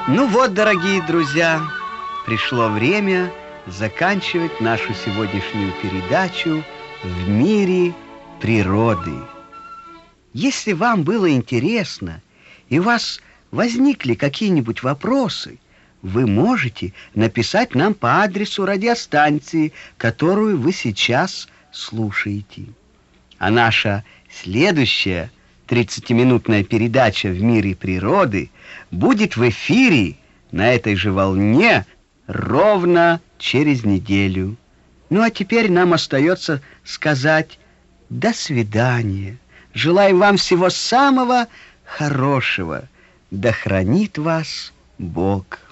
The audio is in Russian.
Ну вот, дорогие друзья, пришло время заканчивать нашу сегодняшнюю передачу «В мире природы». Если вам было интересно и у вас возникли какие-нибудь вопросы, вы можете написать нам по адресу радиостанции, которую вы сейчас слушаете. А наша следующая 30-минутная передача «В мире природы» будет в эфире на этой же волне ровно через неделю. Ну а теперь нам остается сказать до свидания. Желаем вам всего самого хорошего. Да хранит вас Бог.